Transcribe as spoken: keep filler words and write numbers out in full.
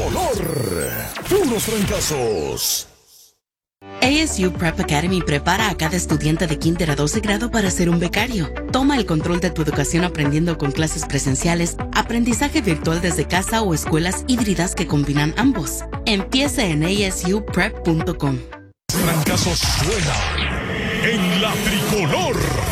tricolor. Puros fracasos. A S U Prep Academy prepara a cada estudiante de kinder a doce grado para ser un becario. Toma el control de tu educación aprendiendo con clases presenciales, aprendizaje virtual desde casa o escuelas híbridas que combinan ambos. Empieza en a s u prep punto com. Fracasos suena en la tricolor.